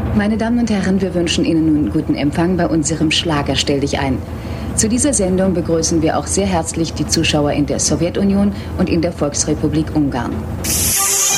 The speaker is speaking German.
Meine Damen und Herren, wir wünschen Ihnen nun guten Empfang bei unserem Schlager Stell dich ein. Zu dieser Sendung begrüßen wir auch sehr herzlich die Zuschauer in der Sowjetunion und in der Volksrepublik Ungarn.